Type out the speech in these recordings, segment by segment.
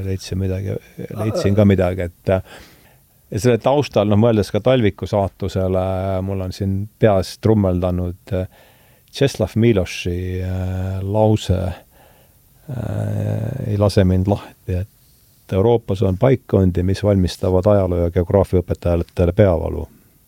leidsin ka midagi, et ja selle taustal, mõeldes ka Talviku saatusele, mul on siin peas trummeldanud Czeslaw Miloši lause ei lase mind lahti, et Euroopas on paikkondi, mis valmistavad ajaloo- ja geograafia õpetajatele peavalu.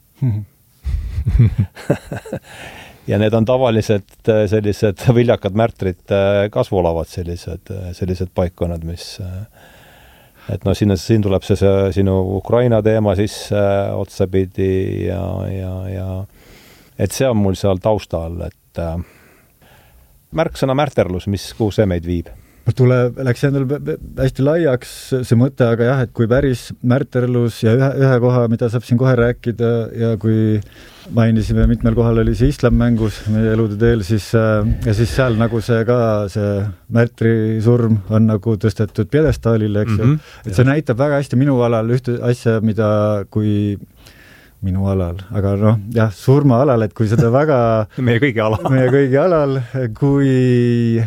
Ja need on tavaliselt sellised viljakad märtrid kasvuolavad sellised paikkonnad, mis et siin tuleb see sinu Ukraina teema sisse otsapidi ja et see on mul seal taustal, et märksõna märterlus, kuhu see meid viib? Läks endal hästi laiaks see mõte, aga jah, et kui päris märterlus ja ühe koha, mida saab siin kohe rääkida ja kui mainisime, mitmel kohal oli see islam mängus meie elude teel, siis seal nagu see märtri surm on nagu tõstetud pjedestaalile, eks ju. Et see näitab väga hästi minu alal ühte asja, mida kui minu alal, aga jah, surma alal, et kui seda väga meie kõigi alal, kui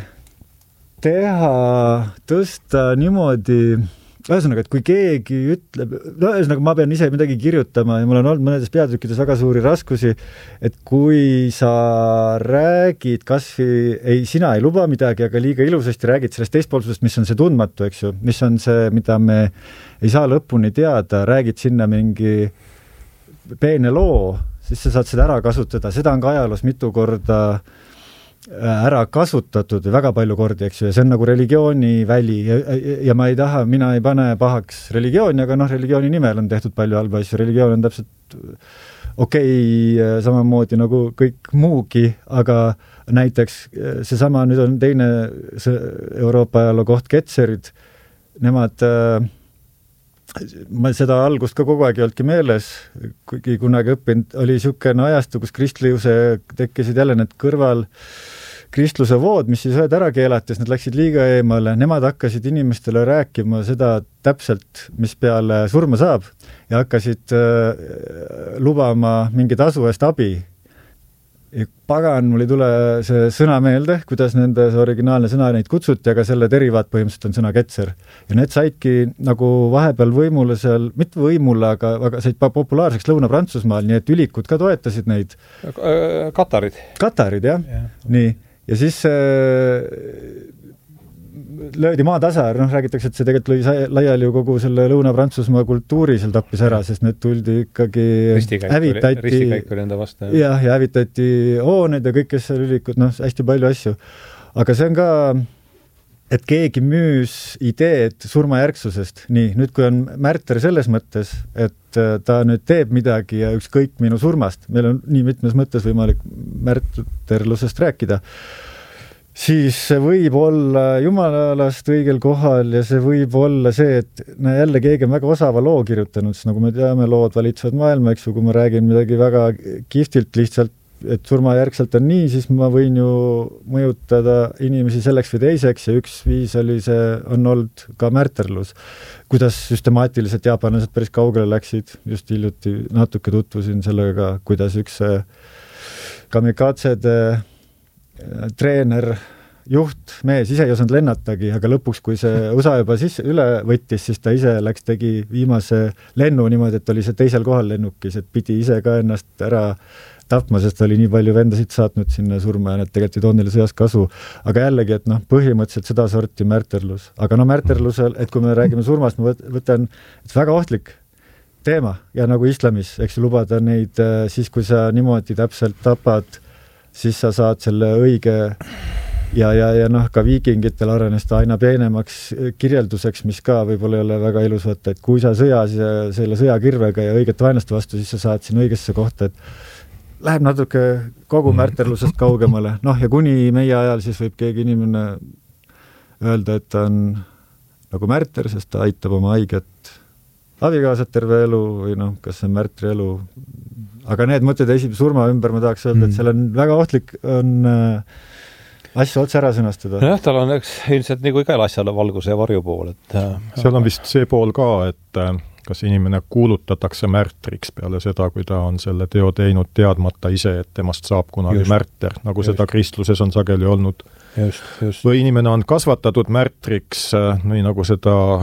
tõsta niimoodi, ühesõnaga, et kui keegi ütleb, ühesõnaga ma pean ise midagi kirjutama ja mul on olnud mõnedes peatükkides väga suuri raskusi, et kui sa räägid sina ei luba midagi, aga liiga ilusasti räägid sellest teispoolsusest, mis on see tundmatu, eks ju, mis on see, mida me ei saa lõpuni teada, räägid sinna mingi peene loo, siis sa saad seda ära kasutada, seda on ka ajaloos mitu korda ära kasutatud väga palju kordi, eks ju, ja see on nagu religiooni väli ja mina ei pane pahaks religiooni, aga religiooni nimel on tehtud palju halba asju, religioon on täpselt samamoodi nagu kõik muugi, aga näiteks seesama, nüüd on teine Euroopa ajaloo koht, Ketserid, nemad ma seda algust ka kogu aeg ei olnudki meeles, kuigi kunagi õppinud, oli niisugune ajastu, kus kristliuse tekkisid jälle need kristluse vood, mis siis ühed ära keelates, need läksid liiga eemale, nemad hakkasid inimestele rääkima seda täpselt, mis peale surma saab ja hakkasid lubama mingi tasu eest abi. Ja pagan, mul ei tule see sõna meelde, kuidas nende originaalne sõna neid kutsuti, aga selle derivaat põhimõtteliselt on sõna ketser. Ja need saidki nagu vahepeal võimule seal, mitte võimule, aga said populaarseks Lõuna-Prantsusmaal, nii et ülikud ka toetasid neid. Katarid, jah. Nii. Ja siis löödi maatasa, räägitakse, et see tegelikult lõi laiali ju kogu selle Lõuna-Prantsusmaa kultuuri seal tappis ära, sest need tuldi ikkagi ristikäik oli enda vastu. Ja hävitati hooned ja kõik, kes seal ülikud, hästi palju asju. Aga see on ka, et keegi müüs ideed surmajärgsusest. Nii, nüüd kui on märter selles mõttes, et ta nüüd teeb midagi ja ükskõik minu surmast, meil on nii mitmes mõttes võimalik märterlusest rääkida, siis see võib olla jumalast õigel kohal ja see võib olla see, et jälle keegi on väga osava loo kirjutanud, sest nagu me teame, lood valitsevad maailma, eks ju, kui ma räägin midagi väga kihvtilt lihtsalt, et surmajärgselt on nii, siis ma võin ju mõjutada inimesi selleks või teiseks ja üks viis on olnud ka märterlus. Kuidas süstemaatiliselt jaapanlased päris kaugele läksid, just hiljuti natuke tutvusin sellega, kuidas üks kamikatsede treener, juht, mees ise ei osanud lennatagi, aga lõpuks, kui see USA juba üle võttis, siis ta ise tegi viimase lennu niimoodi, et oli see teisel kohal lennukis, et pidi ise ka ennast ära tapma, sest oli nii palju vendasid saatnud sinna surma ja need tegelikult ei toonud neile sõjas kasu. Aga jällegi, et põhimõtteliselt seda sorti märterlus. Aga märterlusel, et kui me räägime surmast, ma võtan, et väga ohtlik teema ja nagu islamis, eks lubada neid siis, kui sa niimoodi täpselt tapad, siis sa saad selle õige ja ka viikingitel arenes ta aina peenemaks kirjelduseks, mis ka võib-olla ei ole väga ilus võtta, et kui sa sõjas ja selle sõjakirvega ja õiget vaenlaste vastu, siis sa saad siin õigesse kohta, et läheb natuke kogu märterlusest kaugemale. Ja kuni meie ajal siis võib keegi inimene öelda, et ta on nagu märter, sest ta aitab oma haiget abikaasat terve elu või kas see on märtri elu. Aga need mõtted esimese surma ümber ma tahaks öelda, et seal on väga ohtlik on asju otse ära sõnastada. Tal on ilmselt nagu igal asjal valguse ja varju pool. Seal on vist see pool ka, et kas inimene kuulutatakse märtriks peale seda, kui ta on selle teo teinud teadmata ise, et temast saab kunagi märter, nagu seda kristluses on sageli olnud. Just. Või inimene on kasvatatud märtriks, nii nagu seda